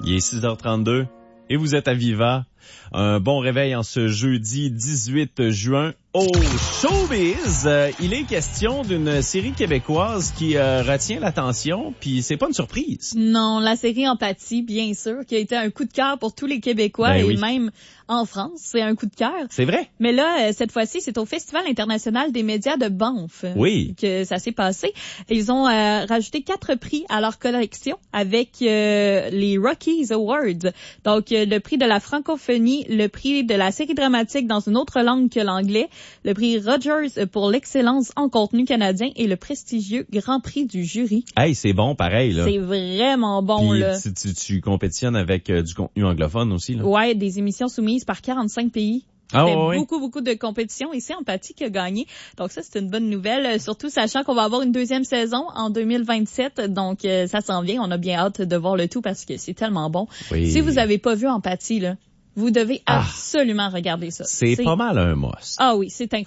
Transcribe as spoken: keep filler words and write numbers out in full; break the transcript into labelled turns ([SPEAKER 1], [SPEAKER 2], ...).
[SPEAKER 1] Il est six heures trente-deux et vous êtes à Viva. Un bon réveil en ce jeudi dix-huit juin. Au showbiz, euh, il est question d'une série québécoise qui euh, retient l'attention, puis c'est pas une surprise.
[SPEAKER 2] Non, la série Empathie, bien sûr, qui a été un coup de cœur pour tous les Québécois
[SPEAKER 1] Ben
[SPEAKER 2] et
[SPEAKER 1] oui.
[SPEAKER 2] même en France, c'est un coup de cœur.
[SPEAKER 1] C'est vrai?
[SPEAKER 2] Mais là, euh, cette fois-ci, c'est au Festival international des médias de Banff
[SPEAKER 1] Oui.
[SPEAKER 2] que ça s'est passé. Ils ont euh, rajouté quatre prix à leur collection avec euh, les Rockies Awards. Donc, euh, le prix de la francophonie, le prix de la série dramatique dans une autre langue que l'anglais, le prix Rogers pour l'excellence en contenu canadien et le prestigieux Grand Prix du jury.
[SPEAKER 1] Hey, c'est bon, pareil, là.
[SPEAKER 2] C'est vraiment bon,
[SPEAKER 1] Puis,
[SPEAKER 2] là.
[SPEAKER 1] tu, tu, tu compétitionnes avec euh, du contenu anglophone aussi, là.
[SPEAKER 2] Ouais, des émissions soumises par quarante-cinq pays.
[SPEAKER 1] Ah,
[SPEAKER 2] C'était
[SPEAKER 1] ouais, ouais.
[SPEAKER 2] beaucoup, beaucoup de compétitions et c'est Empathie qui a gagné. Donc ça, c'est une bonne nouvelle, euh, surtout sachant qu'on va avoir une deuxième saison en deux mille vingt-sept. Donc euh, ça s'en vient. On a bien hâte de voir le tout parce que c'est tellement bon.
[SPEAKER 1] Oui.
[SPEAKER 2] Si vous avez pas vu Empathie, là, vous devez
[SPEAKER 1] Ah.
[SPEAKER 2] absolument regarder ça.
[SPEAKER 1] C'est pas mal un must.
[SPEAKER 2] Ah oui, c'est incroyable.